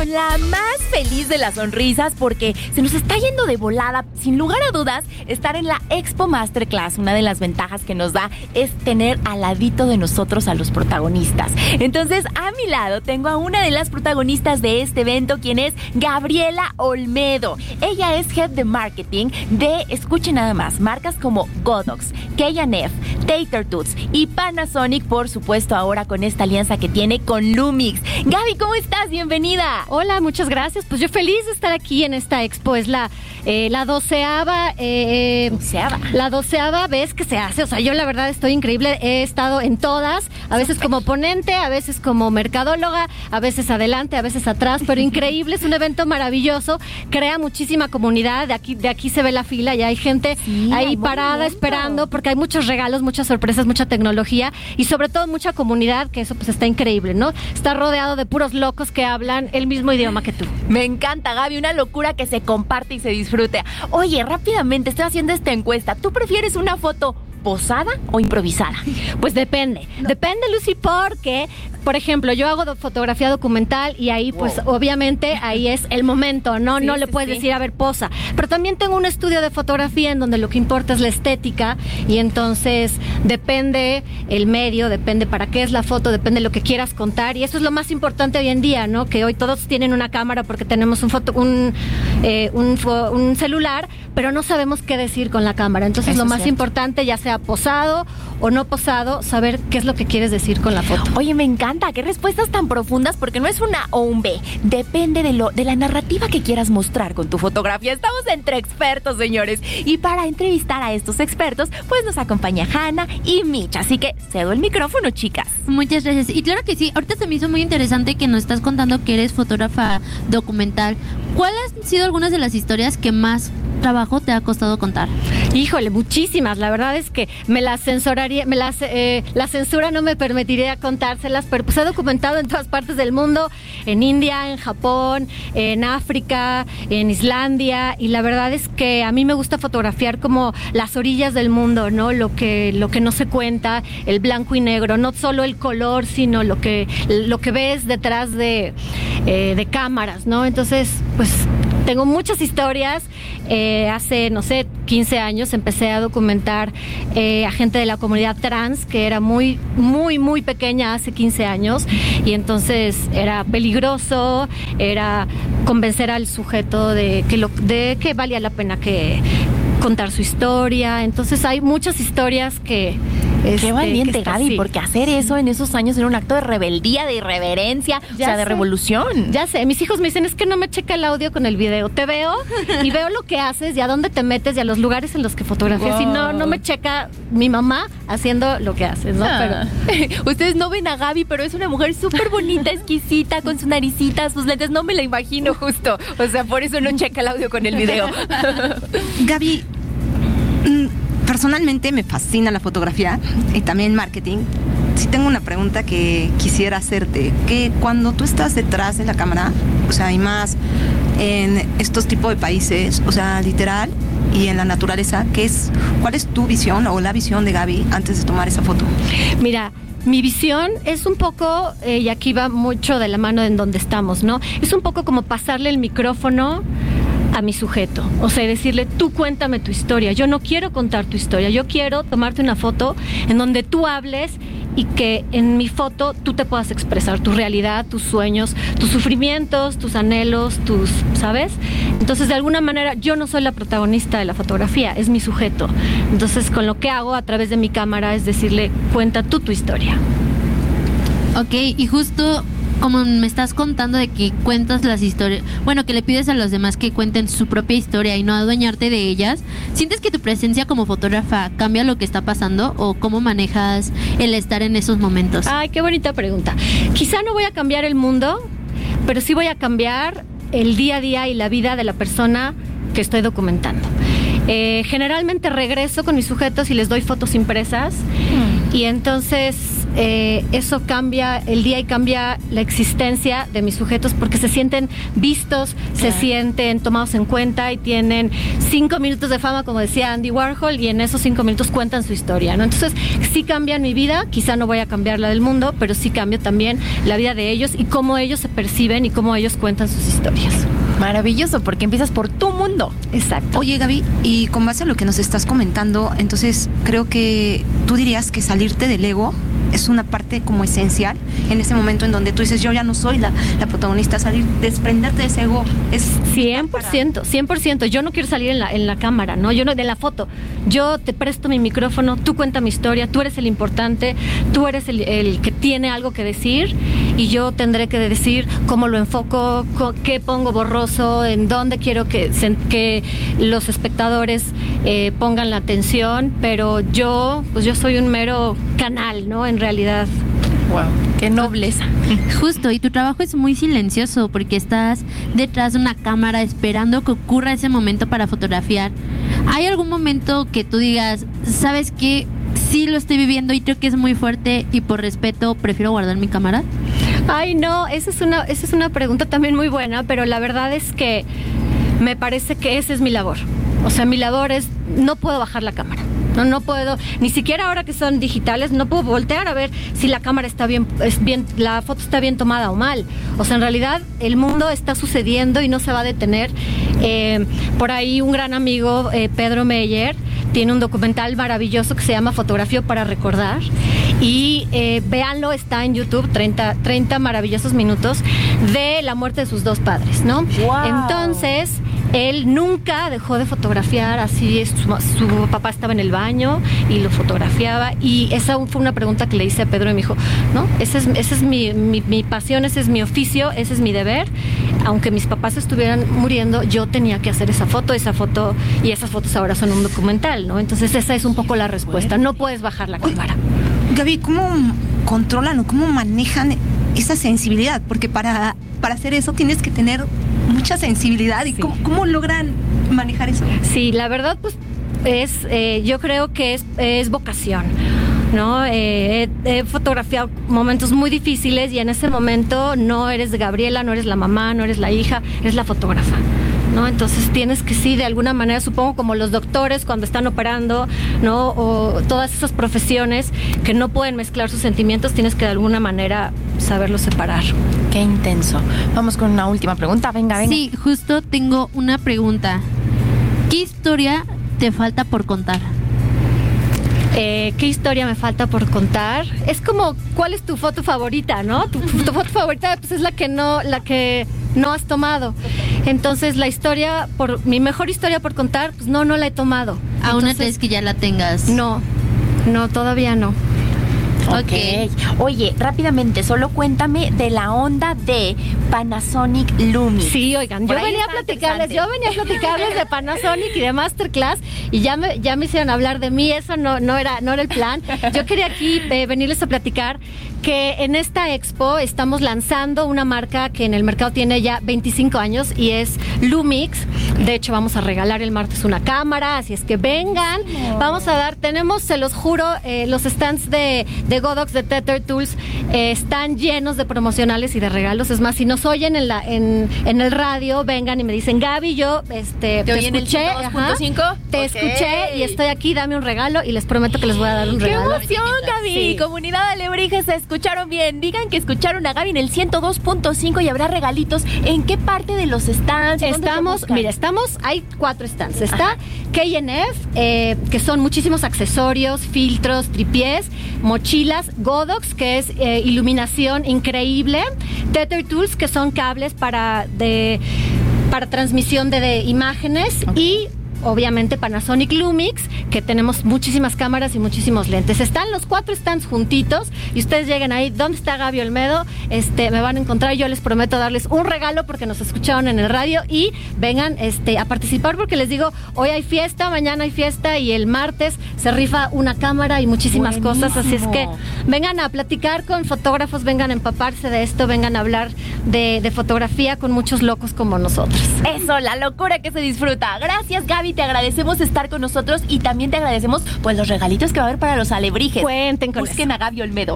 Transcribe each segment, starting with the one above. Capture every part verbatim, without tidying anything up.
con la más feliz de las sonrisas porque se nos está yendo de volada. Sin lugar a dudas, estar en la Expo Masterclass, una de las ventajas que nos da es tener al ladito de nosotros a los protagonistas. Entonces, a mi lado tengo a una de las protagonistas de este evento, quien es Gabriela Olmedo. Ella es Head de Marketing de, escuchen nada más, marcas como Godox, K and F, Tater Toots y Panasonic, por supuesto, ahora con esta alianza que tiene con Lumix. Gaby, ¿cómo estás? Bienvenida. Hola, muchas gracias. Pues yo feliz de estar aquí en esta expo. Es la, eh, la doceava, eh, doceava. La doceava vez que se hace. O sea, yo la verdad estoy increíble. He estado en todas, a veces Super. como ponente, a veces como mercadóloga, a veces adelante, a veces atrás, pero increíble. Es un evento maravilloso. Crea muchísima comunidad. De aquí, de aquí se ve la fila. Ya hay gente sí, ahí parada momento. esperando porque hay muchos regalos, muchas sorpresas, mucha tecnología y sobre todo mucha comunidad, que eso pues está increíble, ¿no? Está rodeado de puros locos que hablan el mismo idioma que tú. Me encanta, Gaby, una locura que se comparte y se disfrute. Oye, rápidamente, estoy haciendo esta encuesta. ¿Tú prefieres una foto posada o improvisada? Pues depende, no. depende, Lucy, porque, por ejemplo, yo hago fotografía documental y ahí, pues, wow. obviamente, ahí es el momento, ¿no? Sí, no le sí, puedes sí. decir, a ver, posa. Pero también tengo un estudio de fotografía en donde lo que importa es la estética y entonces depende el medio, depende para qué es la foto, depende lo que quieras contar y eso es lo más importante hoy en día, ¿no? Que hoy todos tienen una cámara porque tenemos un foto, un, eh, un, un celular, pero no sabemos qué decir con la cámara. Entonces, eso lo más importante, ya sea posado o no posado, saber qué es lo que quieres decir con la foto. Oye, me encanta, qué respuestas tan profundas, porque no es una o un B, depende de lo de la narrativa que quieras mostrar con tu fotografía. Estamos entre expertos, señores, y para entrevistar a estos expertos, pues nos acompaña Hanna y Mitch, así que cedo el micrófono, chicas. Muchas gracias, y claro que sí, ahorita se me hizo muy interesante que nos estás contando que eres fotógrafa documental. ¿Cuáles han sido algunas de las historias que más trabajo te ha costado contar? Híjole, muchísimas. La verdad es que me las censuraría, me las, eh, la censura no me permitiría contárselas, pero pues he documentado en todas partes del mundo, en India, en Japón, en África, en Islandia, y la verdad es que a mí me gusta fotografiar como las orillas del mundo, ¿no? Lo que, lo que no se cuenta, el blanco y negro, no solo el color, sino lo que, lo que ves detrás de, eh, de cámaras, ¿no? Entonces, pues tengo muchas historias. Eh, hace, no sé, quince años empecé a documentar eh, a gente de la comunidad trans, que era muy, muy, muy pequeña hace quince años, y entonces era peligroso, era convencer al sujeto de que, lo, de que valía la pena que contar su historia. Entonces hay muchas historias que... Este, Qué valiente, está, Gaby, sí. porque hacer eso en esos años era un acto de rebeldía, de irreverencia, ya o sea, sé. de revolución. Ya sé, mis hijos me dicen, es que no me checa el audio con el video. Te veo y veo lo que haces y a dónde te metes y a los lugares en los que fotografías. Wow. Y no, no me checa mi mamá haciendo lo que haces, ¿no? Ah. Pero ustedes no ven a Gaby, pero es una mujer súper bonita, exquisita, con su naricita, sus lentes. No me la imagino justo. O sea, por eso no checa el audio con el video. Gaby, personalmente me fascina la fotografía y también marketing. Sí tengo una pregunta que quisiera hacerte, que cuando tú estás detrás de la cámara, o sea, y más en estos tipos de países, o sea, literal, y en la naturaleza, ¿qué es, cuál es tu visión o la visión de Gaby antes de tomar esa foto? Mira, mi visión es un poco, eh, y aquí va mucho de la mano en donde estamos, ¿no? Es un poco como pasarle el micrófono a mi sujeto, o sea, decirle, tú cuéntame tu historia. Yo no quiero contar tu historia, yo quiero tomarte una foto en donde tú hables y que en mi foto tú te puedas expresar tu realidad, tus sueños, tus sufrimientos, tus anhelos, tus, ¿sabes? Entonces, de alguna manera, yo no soy la protagonista de la fotografía, es mi sujeto. Entonces, con lo que hago a través de mi cámara es decirle, cuenta tú tu historia. Ok, y justo como me estás contando de que cuentas las historias, bueno, que le pides a los demás que cuenten su propia historia y no adueñarte de ellas, ¿sientes que tu presencia como fotógrafa cambia lo que está pasando o cómo manejas el estar en esos momentos? Ay, qué bonita pregunta. Quizá no voy a cambiar el mundo, pero sí voy a cambiar el día a día y la vida de la persona que estoy documentando. Eh, generalmente regreso con mis sujetos y les doy fotos impresas mm. y entonces eh, eso cambia el día y cambia la existencia de mis sujetos porque se sienten vistos, claro. se sienten tomados en cuenta y tienen cinco minutos de fama, como decía Andy Warhol, y en esos cinco minutos cuentan su historia, ¿no? Entonces, sí cambian mi vida, quizá no voy a cambiar la del mundo, pero sí cambio también la vida de ellos y cómo ellos se perciben y cómo ellos cuentan sus historias. Maravilloso, porque empiezas por tu mundo. Exacto. Oye, Gaby, y con base a lo que nos estás comentando, entonces creo que tú dirías que salirte del ego es una parte como esencial en ese momento en donde tú dices, yo ya no soy la, la protagonista, salir, desprenderte de ese ego es... cien por ciento, cien por ciento. Yo no quiero salir en la, en la cámara, ¿no? Yo no, de la foto. Yo te presto mi micrófono, tú cuenta mi historia, tú eres el importante, tú eres el, el que tiene algo que decir y yo tendré que decir cómo lo enfoco, qué pongo borroso, en dónde quiero que, que los espectadores eh, pongan la atención, pero yo, pues yo soy un mero canal, ¿no? En realidad. Wow, qué nobleza. Justo, y tu trabajo es muy silencioso porque estás detrás de una cámara esperando que ocurra ese momento para fotografiar. ¿Hay algún momento que tú digas, sabes qué, sí lo estoy viviendo y creo que es muy fuerte y por respeto prefiero guardar mi cámara? Ay, no, esa es una, esa es una pregunta también muy buena, pero la verdad es que me parece que esa es mi labor. O sea, mi labor es, no puedo bajar la cámara. No, no puedo, ni siquiera ahora que son digitales, no puedo voltear a ver si la cámara está bien, es bien, la foto está bien tomada o mal. O sea, en realidad el mundo está sucediendo y no se va a detener. Eh, por ahí un gran amigo, eh, Pedro Meyer, tiene un documental maravilloso que se llama Fotografía para recordar. Y eh, véanlo, está en YouTube, treinta, treinta maravillosos minutos de la muerte de sus dos padres, ¿no? Wow. Entonces, él nunca dejó de fotografiar, así su, su papá estaba en el baño y lo fotografiaba, y esa fue una pregunta que le hice a Pedro y me dijo, no, esa es, esa es mi, mi, mi pasión, ese es mi oficio, ese es mi deber. Aunque mis papás estuvieran muriendo, yo tenía que hacer esa foto, esa foto, y esas fotos ahora son un documental, ¿no? Entonces esa es un poco la respuesta, no puedes bajar la cámara. Gaby, ¿cómo controlan o cómo manejan esa sensibilidad? Porque para, para hacer eso tienes que tener mucha sensibilidad. ¿Y sí. cómo, cómo logran manejar eso? Sí, la verdad, pues, es, eh, yo creo que es, es vocación, ¿no? Eh, he, he fotografiado momentos muy difíciles y en ese momento no eres Gabriela, no eres la mamá, no eres la hija, eres la fotógrafa, ¿no? Entonces tienes que, sí, de alguna manera, supongo como los doctores cuando están operando, ¿no? O todas esas profesiones que no pueden mezclar sus sentimientos, tienes que de alguna manera saberlos separar. Qué intenso. Vamos con una última pregunta, venga, venga. Sí, justo tengo una pregunta. ¿Qué historia te falta por contar? Eh, ¿Qué historia me falta por contar? Es como, ¿cuál es tu foto favorita, no? Tu, tu foto favorita, pues, es la que no, la que no has tomado. Entonces, la historia, por mi mejor historia por contar, pues no, no la he tomado. Aún no es que ya la tengas. No, no, todavía no. Okay. ok. Oye, rápidamente, solo cuéntame de la onda de Panasonic Lumix. Sí, oigan, yo venía a platicarles, yo venía a platicarles de Panasonic y de Masterclass y ya me, ya me hicieron hablar de mí, eso no, no era, no era el plan. Yo quería aquí eh, venirles a platicar que en esta expo estamos lanzando una marca que en el mercado tiene ya veinticinco años y es Lumix. De hecho, vamos a regalar el martes una cámara, así es que vengan. Oh. Vamos a dar, tenemos, se los juro, eh, los stands de, de Godox, de Tether Tools, eh, están llenos de promocionales y de regalos. Es más, si nos oyen en, la, en, en el radio, vengan y me dicen, Gaby, yo este, te, te escuché, en el ciento dos punto cinco? Te okay. escuché y estoy aquí, dame un regalo y les prometo que les voy a dar un ¡Qué regalo. ¡Qué emoción, Gaby! Sí. Comunidad Alebrijes, se escucharon bien. Digan que escucharon a Gaby en el ciento dos punto cinco y habrá regalitos. ¿En qué parte de los stands? Estamos, mira, estamos, hay cuatro stands. Está K N F, eh, que son muchísimos accesorios, filtros, tripiés, mochilas, Godox, que es eh, iluminación increíble, Tether Tools, que son cables para, de, para transmisión de, de imágenes, okay. y obviamente Panasonic Lumix, que tenemos muchísimas cámaras y muchísimos lentes. Están los cuatro stands juntitos y ustedes lleguen ahí, ¿dónde está Gaby Olmedo? Este, me van a encontrar, yo les prometo darles un regalo porque nos escucharon en el radio y vengan este, a participar porque les digo, hoy hay fiesta, mañana hay fiesta y el martes se rifa una cámara y muchísimas Buenísimo. Cosas, así es que vengan a platicar con fotógrafos, vengan a empaparse de esto, vengan a hablar de, de fotografía con muchos locos como nosotros. Eso, la locura que se disfruta. Gracias, Gaby. Gaby, te agradecemos estar con nosotros y también te agradecemos pues los regalitos que va a haber para los alebrijes. Cuenten con Busquen a Gaby Olmedo.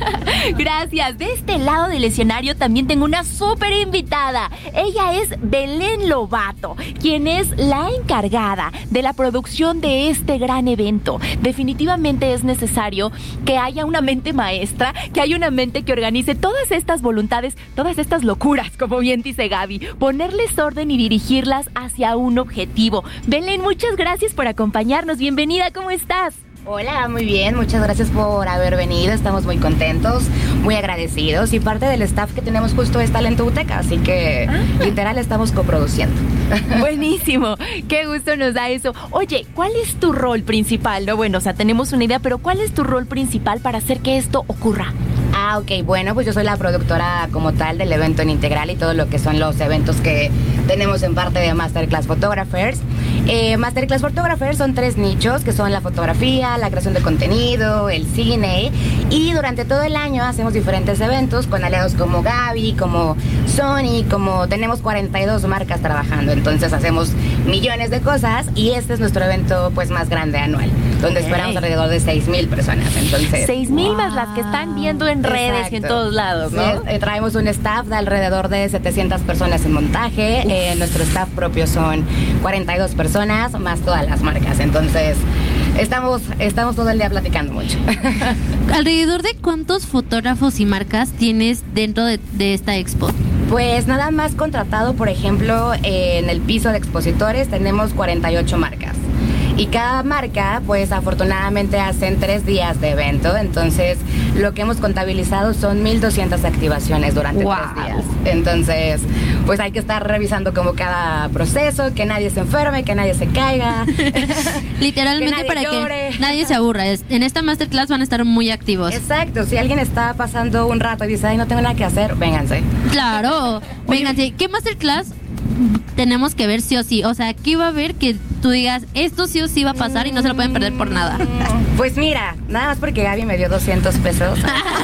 Gracias. De este lado del escenario también tengo una súper invitada. Ella es Belén Lobato, quien es la encargada de la producción de este gran evento. Definitivamente es necesario que haya una mente maestra, que haya una mente que organice todas estas voluntades, todas estas locuras, como bien dice Gaby, ponerles orden y dirigirlas hacia un objetivo. Belén, muchas gracias por acompañarnos. Bienvenida, ¿cómo estás? Hola, muy bien, muchas gracias por haber venido, estamos muy contentos, muy agradecidos y parte del staff que tenemos justo es Talento Uteca, así que ah. literal estamos coproduciendo. Buenísimo, qué gusto nos da eso. Oye, ¿cuál es tu rol principal? No, bueno, o sea, tenemos una idea, pero ¿cuál es tu rol principal para hacer que esto ocurra? Ah, ok, bueno, pues yo soy la productora como tal del evento en integral y todo lo que son los eventos que tenemos en parte de Masterclass Photographers. Eh, Masterclass Photographers son tres nichos que son la fotografía, la creación de contenido, el cine, y durante todo el año hacemos diferentes eventos con aliados como Gaby, como Sony, como tenemos cuarenta y dos marcas trabajando, entonces hacemos millones de cosas y este es nuestro evento pues más grande anual, donde okay. esperamos alrededor de seis mil personas, entonces... seis mil wow. más las que están viendo en redes Exacto. y en todos lados, ¿no? Sí, eh, traemos un staff de alrededor de setecientas personas en montaje, eh, nuestro staff propio son cuarenta y dos personas, más todas las marcas, entonces... Estamos, estamos todo el día platicando mucho. ¿Alrededor de cuántos fotógrafos y marcas tienes dentro de, de esta expo? Pues nada más contratado, por ejemplo, en el piso de expositores tenemos cuarenta y ocho marcas. Y cada marca, pues afortunadamente hacen tres días de evento, entonces lo que hemos contabilizado son mil doscientas activaciones durante wow. tres días. Entonces, pues hay que estar revisando como cada proceso, que nadie se enferme, que nadie se caiga. Literalmente que para llore. Que nadie se aburra. En esta masterclass van a estar muy activos. Exacto, si alguien está pasando un rato y dice, ay, no tengo nada que hacer, vénganse. Claro, vénganse. ¿Qué masterclass tenemos que ver sí o sí? O sea, aquí va a haber que tú digas, esto sí o sí va a pasar y no se lo pueden perder por nada. Pues mira, nada más porque Gaby me dio doscientos pesos.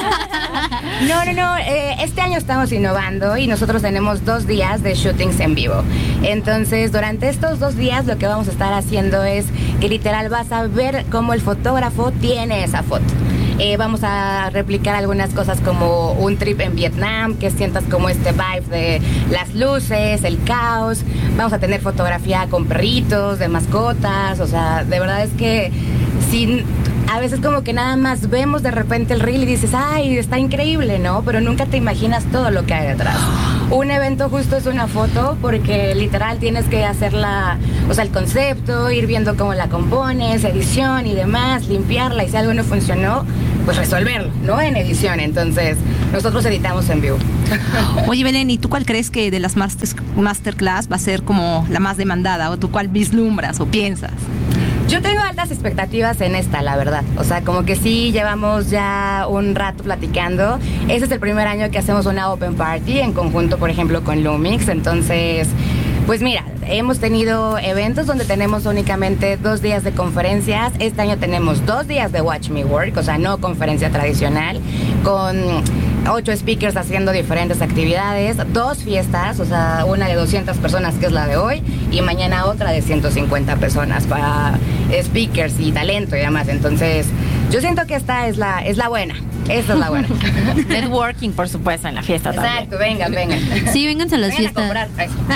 No, no, no, eh, este año estamos innovando y nosotros tenemos dos días de shootings en vivo. Entonces, durante estos dos días lo que vamos a estar haciendo es que literal vas a ver cómo el fotógrafo tiene esa foto. Eh, vamos a replicar algunas cosas como un trip en Vietnam, que sientas como este vibe de las luces, el caos. Vamos a tener fotografía con perritos, de mascotas, o sea, de verdad es que sin... A veces como que nada más vemos de repente el reel y dices, ay, está increíble, ¿no? Pero nunca te imaginas todo lo que hay detrás. Un evento justo es una foto porque literal tienes que hacerla, o sea, el concepto, ir viendo cómo la compones, edición y demás, limpiarla y si algo no funcionó, pues resolverlo, ¿no? En edición. Entonces, nosotros editamos en vivo. Oye, Belén, ¿y tú cuál crees que de las master- masterclass va a ser como la más demandada? ¿O tú cuál vislumbras o piensas? Yo tengo altas expectativas en esta, la verdad. O sea, como que sí llevamos ya un rato platicando. Ese es el primer año que hacemos una open party en conjunto, por ejemplo, con Lumix. Entonces, pues mira, hemos tenido eventos donde tenemos únicamente dos días de conferencias. Este año tenemos dos días de Watch Me Work, o sea, no conferencia tradicional, con ocho speakers haciendo diferentes actividades, dos fiestas, o sea, una de doscientas personas que es la de hoy y mañana otra de ciento cincuenta personas para speakers y talento y demás. Entonces, yo siento que esta es la, es la buena. Esta es la buena. Networking, por supuesto, en la fiesta Exacto, también. vengan, vengan. Sí, vénganse a las vengan fiestas. A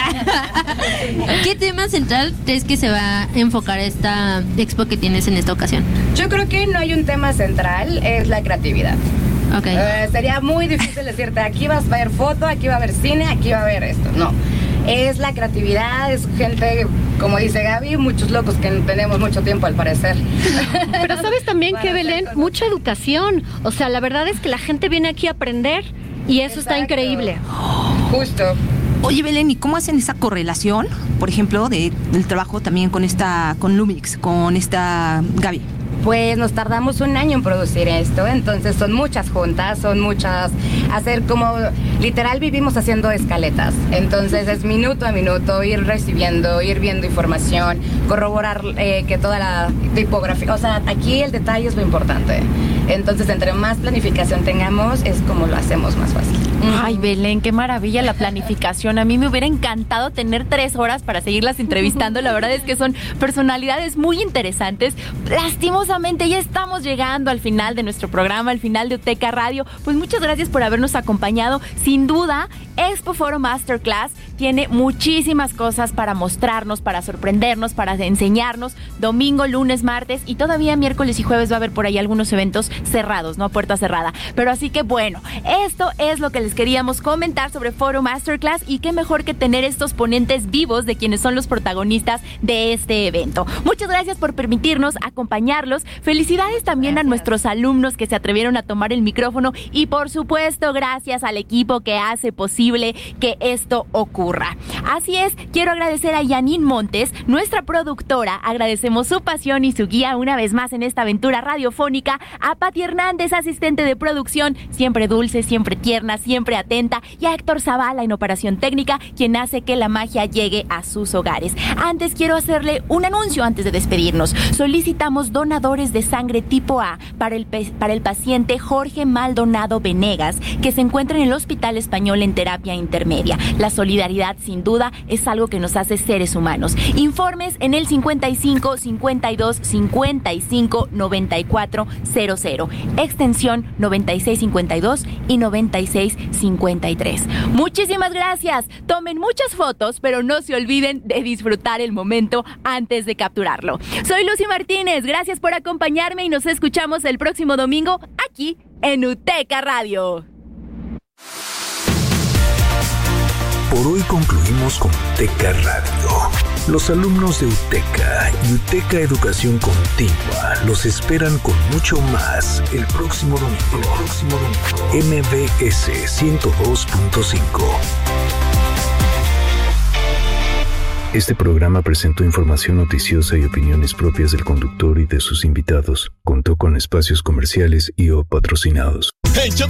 comprar. ¿Qué tema central crees que se va a enfocar esta expo que tienes en esta ocasión? Yo creo que no hay un tema central, es la creatividad. Okay. Eh, sería muy difícil decirte, aquí vas a ver foto, aquí va a haber cine, aquí va a haber esto. No. Es la creatividad, es gente, como dice Gaby, muchos locos que no tenemos mucho tiempo al parecer. Pero sabes también que, Belén, mucha educación. O sea, la verdad es que la gente viene aquí a aprender y eso Exacto. Está increíble. Justo. Oye, Belén, ¿y cómo hacen esa correlación, por ejemplo, de, del trabajo también con esta, con Lumix, con esta Gaby? pues nos tardamos un año en producir esto, entonces son muchas juntas, son muchas, hacer como, literal vivimos haciendo escaletas, entonces es minuto a minuto, ir recibiendo, ir viendo información, corroborar eh, que toda la tipografía, o sea, aquí el detalle es lo importante, entonces entre más planificación tengamos, es como lo hacemos más fácil. Ay, Belén, qué maravilla la planificación. A mí me hubiera encantado tener tres horas para seguirlas entrevistando. La verdad es que son personalidades muy interesantes. Lastimosamente ya estamos llegando al final de nuestro programa, al final de Uteca Radio. Pues muchas gracias por habernos acompañado. Sin duda, Expo Photo Masterclass tiene muchísimas cosas para mostrarnos, para sorprendernos, para enseñarnos. Domingo, lunes, martes y todavía miércoles y jueves va a haber por ahí algunos eventos cerrados, ¿no? A puerta cerrada. Pero así que bueno, esto es lo que les queríamos comentar sobre Photo Masterclass y qué mejor que tener estos ponentes vivos de quienes son los protagonistas de este evento. Muchas gracias por permitirnos acompañarlos. Felicidades también gracias a nuestros alumnos que se atrevieron a tomar el micrófono y por supuesto gracias al equipo que hace posible que esto ocurra. Así es, quiero agradecer a Janine Montes, nuestra productora, agradecemos su pasión y su guía una vez más en esta aventura radiofónica, a Pati Hernández, asistente de producción, siempre dulce, siempre tierna, siempre atenta, y a Héctor Zavala en operación técnica, quien hace que la magia llegue a sus hogares. Antes quiero hacerle un anuncio antes de despedirnos. Solicitamos donadores de sangre tipo A para el, para el paciente Jorge Maldonado Venegas, que se encuentra en el Hospital Español en terapia intermedia. La solidaridad, sin duda, es algo que nos hace seres humanos. Informes en el cincuenta y cinco, cincuenta y dos, cincuenta y cinco, noventa y cuatro cero cero, extensión noventa y seis cincuenta y dos y noventa y seis cincuenta y tres. Muchísimas gracias. Tomen muchas fotos, pero no se olviden de disfrutar el momento antes de capturarlo. Soy Lucy Martínez. Gracias por acompañarme y nos escuchamos el próximo domingo aquí en Uteca Radio. Por hoy concluimos con Uteca Radio. Los alumnos de Uteca y Uteca Educación Continua los esperan con mucho más el próximo domingo. El próximo domingo. M B S ciento dos punto cinco. Este programa presentó información noticiosa y opiniones propias del conductor y de sus invitados. Contó con espacios comerciales y o patrocinados. En